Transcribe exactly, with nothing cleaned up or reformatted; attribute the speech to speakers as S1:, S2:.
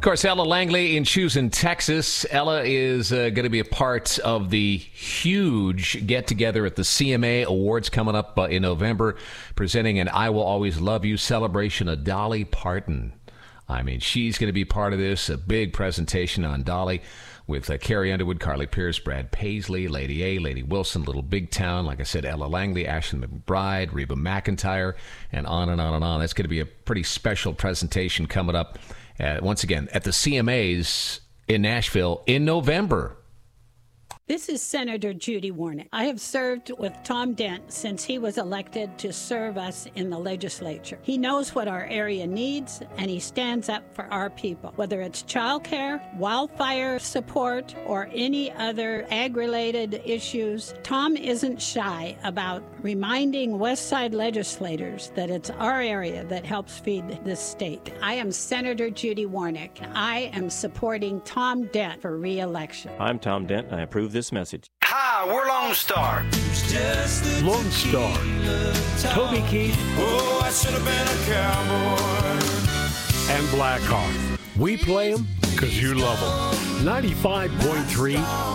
S1: course, Ella Langley in Choosing, Texas. Ella is uh, going to be a part of the huge get-together at the C M A Awards coming up uh, in November, presenting an I Will Always Love You celebration of Dolly Parton. I mean, she's going to be part of this, a big presentation on Dolly with uh, Carrie Underwood, Carly Pearce, Brad Paisley, Lady A, Lady Wilson, Little Big Town, like I said, Ella Langley, Ashley McBryde, Reba McEntire, and on and on and on. That's going to be a pretty special presentation coming up, uh, once again, at the C M As in Nashville in November.
S2: This is Senator Judy Warnick. I have served with Tom Dent since he was elected to serve us in the legislature. He knows what our area needs, and he stands up for our people. Whether it's childcare, wildfire support, or any other ag-related issues, Tom isn't shy about reminding West Side legislators that it's our area that helps feed this state. I am Senator Judy Warnick, and I am supporting Tom Dent for re-election.
S3: I'm Tom Dent, and I approve this message.
S4: Hi, we're Lone Star.
S5: Lone Star. Toby Keith.
S4: Oh, I should have been a cowboy.
S5: And Black Hawk. We play them because you love them. ninety-five point three